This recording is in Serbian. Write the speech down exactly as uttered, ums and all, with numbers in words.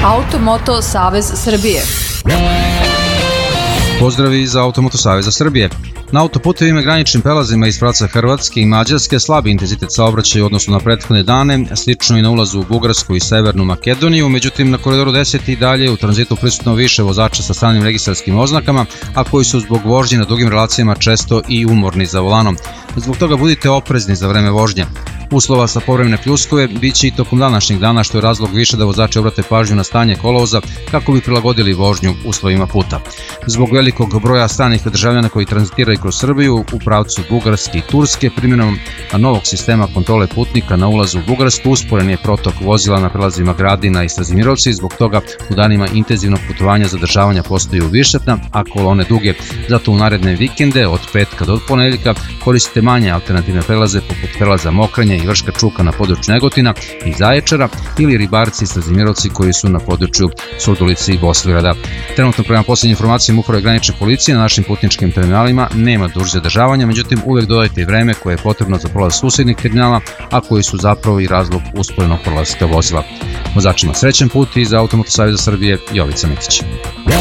Automoto Savez Srbije. Pozdravi iz Automoto Saveza Srbije. Na autoputevima i graničnim prelazima iz pravaca Hrvatske i Mađarske slabi intenzitet saobraćaja u odnosu na prethodne dane, slično i na ulazu u Bugarsku i Severnu Makedoniju, međutim na koridoru deset i dalje u tranzitu prisutno više vozača sa stranim registarskim oznakama, a koji su zbog vožnje na dugim relacijama često i umorni za volanom. Zbog toga budite oprezni za vreme vožnje. Uslova sa povremene pljuskove biće i tokom današnjeg dana, što je razlog više da vozači obrate pažnju na stanje kolovoza kako bi prilagodili vožnju uslovima puta. Zbog velikog broja stranih državljana koji tranzitiraju kroz Srbiju u pravcu Bugarske i Turske, primjenom novog sistema kontrole putnika na ulazu u Bugarsku usporen je protok vozila na prelazima Gradina i Strazimirovci, zbog toga u danima intenzivnog putovanja zadržavanja postaju višetna, a kolone duge. Zato u naredne vikende od petka do ponedeljka koristite manje alternativne prelaze poput prelaza Mokranje i Vrška Čuka na području Negotina i Zaječara ili Ribarci i Strazimirovci koji su na području Surdulice i Bosilegrada. Trenutno prema poslednjim informacijama Uprave granične policije na našim putničkim terminalima nema dužeg zadržavanja, međutim uvek dodajte i vreme koje je potrebno za prolaz susednih terminala, a koji su zapravo i razlog usporenog prolaska vozila. Vozačima srećan put iz Automoto Saveza Srbije, Jovica Mitić.